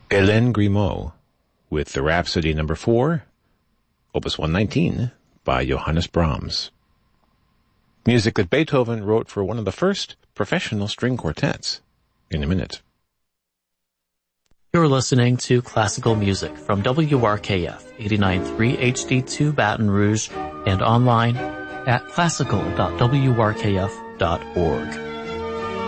Hélène Grimaud with the Rhapsody No. 4, Opus 119 by Johannes Brahms. Music that Beethoven wrote for one of the first professional string quartets. In a minute. You're listening to classical music from WRKF 89.3 HD2 Baton Rouge and online at classical.wrkf.org.